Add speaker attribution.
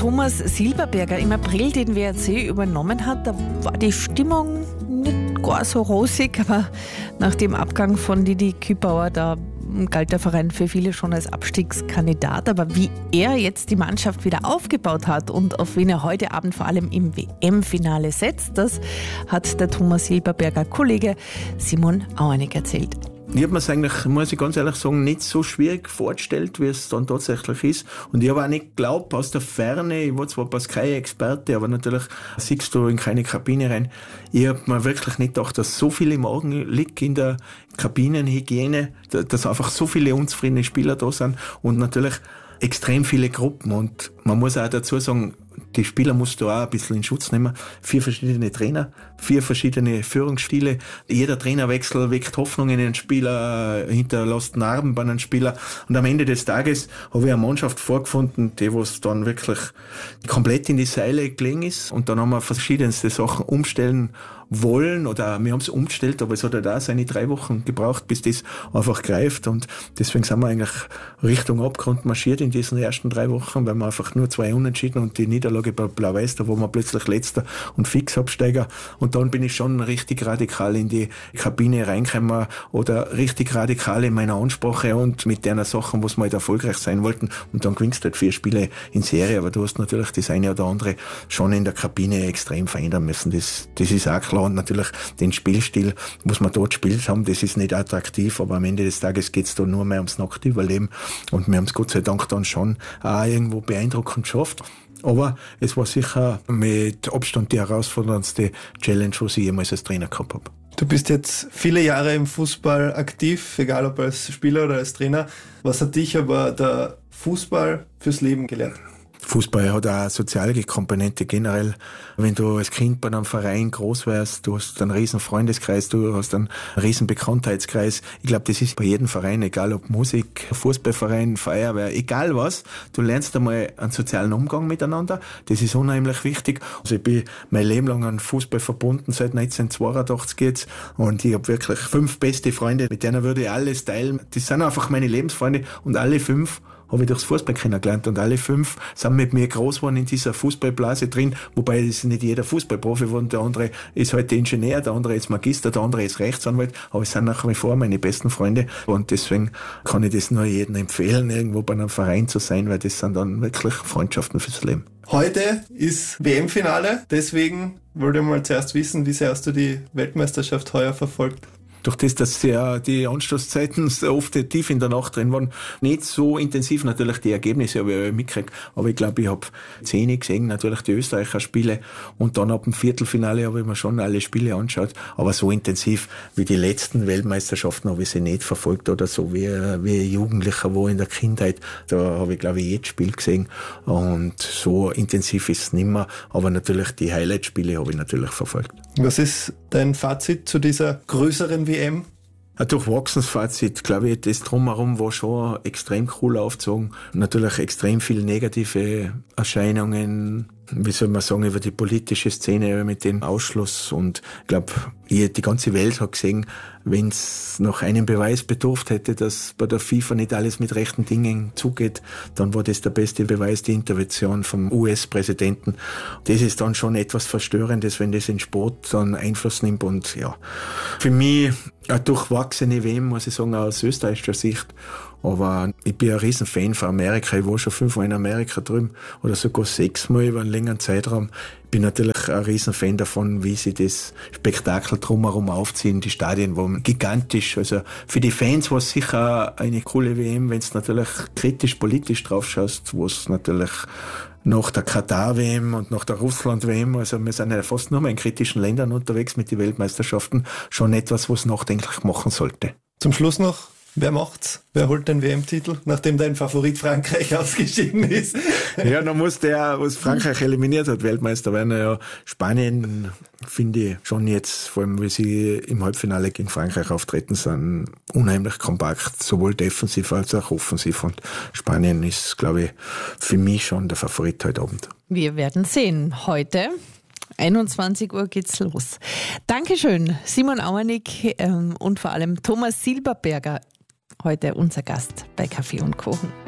Speaker 1: Thomas Silberberger im April den WRC übernommen hat, da war die Stimmung nicht gar so rosig, aber nach dem Abgang von Didi Kübauer, da galt der Verein für viele schon als Abstiegskandidat. Aber wie er jetzt die Mannschaft wieder aufgebaut hat und auf wen er heute Abend vor allem im WM-Finale setzt, das hat der Thomas Silberberger Kollege Simon Auernig erzählt.
Speaker 2: Ich habe mir es eigentlich, muss ich ganz ehrlich sagen, nicht so schwierig vorgestellt, wie es dann tatsächlich ist. Und ich habe auch nicht geglaubt, aus der Ferne, ich war zwar kein Experte, aber natürlich siehst du in keine Kabine rein. Ich habe mir wirklich nicht gedacht, dass so viel im Augen liegt in der Kabinenhygiene, dass einfach so viele unzufriedene Spieler da sind und natürlich extrem viele Gruppen. Und man muss auch dazu sagen, die Spieler musst du auch ein bisschen in Schutz nehmen. 4 verschiedene Trainer, 4 verschiedene Führungsstile. Jeder Trainerwechsel weckt Hoffnung in den Spieler, hinterlässt Narben bei einem Spieler. Und am Ende des Tages habe ich eine Mannschaft vorgefunden, die was dann wirklich komplett in die Seile gelegen ist. Und dann haben wir verschiedenste Sachen umstellen wollen oder wir haben es umgestellt, aber es hat halt auch seine 3 Wochen gebraucht, bis das einfach greift. Und deswegen sind wir eigentlich Richtung Abgrund marschiert in diesen ersten 3 Wochen, weil wir einfach nur 2 Unentschieden und die Niederlage bei Blau-Weiß, da waren wir plötzlich Letzter und Fixabsteiger. Und dann bin ich schon richtig radikal in die Kabine reingekommen oder richtig radikal in meiner Ansprache und mit den Sachen, was wir halt erfolgreich sein wollten. Und dann gewinnst du halt 4 Spiele in Serie, aber du hast natürlich das eine oder andere schon in der Kabine extrem verändern müssen. Das ist auch klar. Und natürlich den Spielstil, was wir dort gespielt haben, das ist nicht attraktiv, aber am Ende des Tages geht es da nur mehr ums nackte Überleben. Und wir haben es Gott sei Dank dann schon auch irgendwo beeindruckend geschafft. Aber es war sicher mit Abstand die herausforderndste Challenge, was ich jemals als Trainer gehabt habe.
Speaker 3: Du bist jetzt viele Jahre im Fußball aktiv, egal ob als Spieler oder als Trainer. Was hat dich aber der Fußball fürs Leben gelehrt?
Speaker 2: Fußball hat auch eine soziale Komponente generell. Wenn du als Kind bei einem Verein groß wärst, du hast einen riesen Freundeskreis, du hast einen riesen Bekanntheitskreis. Ich glaube, das ist bei jedem Verein, egal ob Musik, Fußballverein, Feuerwehr, egal was. Du lernst einmal einen sozialen Umgang miteinander. Das ist unheimlich wichtig. Also ich bin mein Leben lang an Fußball verbunden, seit 1982 jetzt. Und ich habe wirklich 5 beste Freunde, mit denen würde ich alles teilen. Das sind einfach meine Lebensfreunde und alle 5 habe ich durchs Fußball kennengelernt und alle 5 sind mit mir groß geworden in dieser Fußballblase drin, wobei ist nicht jeder Fußballprofi geworden, der andere ist heute Ingenieur, der andere ist Magister, der andere ist Rechtsanwalt, aber es sind nach wie vor meine besten Freunde und deswegen kann ich das nur jedem empfehlen, irgendwo bei einem Verein zu sein, weil das sind dann wirklich Freundschaften fürs Leben.
Speaker 3: Heute ist WM-Finale, deswegen wollte ich mal zuerst wissen, wie sehr hast du die Weltmeisterschaft heuer verfolgt?
Speaker 2: Durch das, dass ja die Anstoßzeiten so oft tief in der Nacht drin waren, nicht so intensiv natürlich die Ergebnisse habe ich mitgekriegt, aber ich glaube, ich habe 10 gesehen, natürlich die Österreicher Spiele und dann ab dem Viertelfinale habe ich mir schon alle Spiele angeschaut, aber so intensiv wie die letzten Weltmeisterschaften habe ich sie nicht verfolgt oder so wie Jugendlicher, wo in der Kindheit, da habe ich glaube ich jedes Spiel gesehen und so intensiv ist es nicht mehr, aber natürlich die Highlight-Spiele habe ich natürlich verfolgt.
Speaker 3: Was ist dein Fazit zu dieser größeren WM?
Speaker 2: Ein durchwachsenes Fazit, glaube ich, das Drumherum war schon extrem cool aufgezogen. Natürlich extrem viele negative Erscheinungen, wie soll man sagen, über die politische Szene mit dem Ausschluss. Und ich glaube, die ganze Welt hat gesehen, wenn es noch einen Beweis bedurft hätte, dass bei der FIFA nicht alles mit rechten Dingen zugeht, dann war das der beste Beweis, die Intervention vom US-Präsidenten. Das ist dann schon etwas Verstörendes, wenn das in Sport dann Einfluss nimmt. Und ja, für mich eine durchwachsene WM, muss ich sagen, aus österreichischer Sicht. Aber ich bin ein riesen Fan von Amerika. Ich war schon 5-mal in Amerika drüben oder sogar 6-mal über einen längeren Zeitraum. Ich bin natürlich ein riesen Fan davon, wie sie das Spektakel drumherum aufziehen. Die Stadien waren gigantisch. Also für die Fans war es sicher eine coole WM, wenn du natürlich kritisch, politisch drauf schaust, wo es natürlich nach der Katar-WM und nach der Russland-WM, also wir sind ja fast nur mehr in kritischen Ländern unterwegs mit den Weltmeisterschaften, schon etwas, was nachdenklich machen sollte.
Speaker 3: Zum Schluss noch, wer macht's? Wer holt den WM-Titel, nachdem dein Favorit Frankreich ausgeschieden ist?
Speaker 2: Ja, dann muss der, was Frankreich eliminiert hat, Weltmeister werden. Ja, Spanien finde ich schon jetzt, vor allem wie sie im Halbfinale gegen Frankreich auftreten sind, unheimlich kompakt, sowohl defensiv als auch offensiv. Und Spanien ist, glaube ich, für mich schon der Favorit heute Abend.
Speaker 1: Wir werden sehen. Heute 21 Uhr geht's los. Dankeschön, Simon Auernig und vor allem Thomas Silberberger, heute unser Gast bei Kaffee und Kuchen.